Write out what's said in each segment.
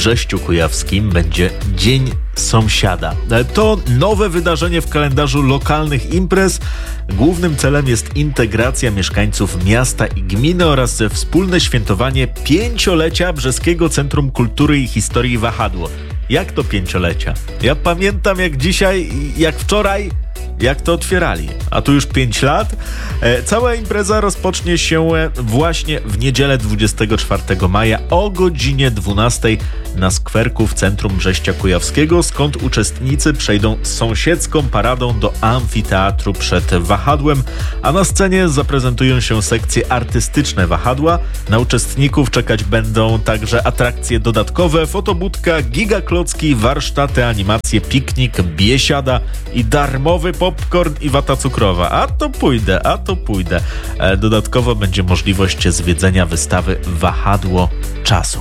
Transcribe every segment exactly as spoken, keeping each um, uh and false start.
Brześciu Kujawskim będzie Dzień Sąsiada. To nowe wydarzenie w kalendarzu lokalnych imprez. Głównym celem jest integracja mieszkańców miasta i gminy oraz wspólne świętowanie pięciolecia Brzeskiego Centrum Kultury i Historii Wahadło. Jak to pięciolecia? Ja pamiętam jak dzisiaj, jak wczoraj, jak to otwierali. A tu już pięć lat. E, cała impreza rozpocznie się właśnie w niedzielę dwudziestego czwartego maja o godzinie dwunastej na skwerku w centrum Brześcia Kujawskiego, skąd uczestnicy przejdą sąsiedzką paradą do amfiteatru przed wahadłem, a na scenie zaprezentują się sekcje artystyczne wahadła. Na uczestników czekać będą także atrakcje dodatkowe, fotobudka, gigaklocki, warsztaty, animacje, piknik, biesiada i darmowy popcorn i wata cukrowa. A to pójdę, a to pójdę. E, dodatkowo będzie możliwość zwiedzenia wystawy Wahadło Czasu.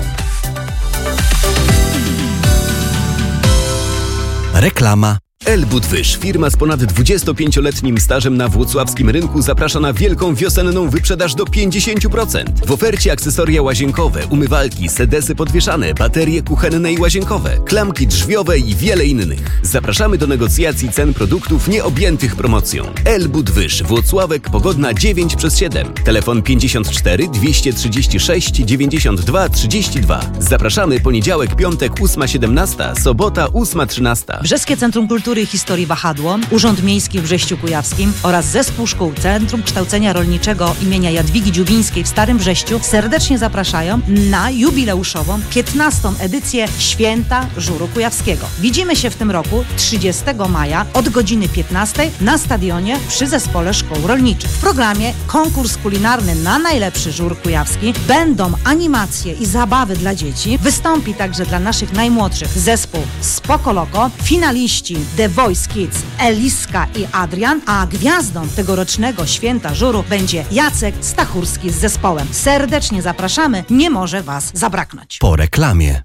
Reklama. Elbudwyż, firma z ponad dwudziestopięcioletnim stażem na włocławskim rynku, zaprasza na wielką wiosenną wyprzedaż do pięćdziesiąt procent. W ofercie akcesoria łazienkowe, umywalki, sedesy podwieszane, baterie kuchenne i łazienkowe, klamki drzwiowe i wiele innych. Zapraszamy do negocjacji cen produktów nieobjętych promocją. Elbudwyż, Włocławek, Pogodna dziewięć przez siedem. Telefon pięćdziesiąt cztery dwieście trzydzieści sześć dziewięćdziesiąt dwa trzydzieści dwa. Zapraszamy poniedziałek, piątek ósma siedemnaście, sobota ósma trzynaście. Brzeskie Centrum Kultury i Historii Wahadło, Urząd Miejski w Brześciu Kujawskim oraz Zespół Szkół Centrum Kształcenia Rolniczego imienia Jadwigi Dziubińskiej w Starym Brześciu serdecznie zapraszają na jubileuszową piętnastą edycję Święta Żuru Kujawskiego. Widzimy się w tym roku trzydziestego maja od godziny piętnastej na stadionie przy Zespole Szkół Rolniczych. W programie konkurs kulinarny na najlepszy żur kujawski, będą animacje i zabawy dla dzieci, wystąpi także dla naszych najmłodszych zespół Spoko Loco, finaliści The Voice Kids Eliska i Adrian, a gwiazdą tegorocznego Święta Żuru będzie Jacek Stachurski z zespołem. Serdecznie zapraszamy, nie może Was zabraknąć. Po reklamie.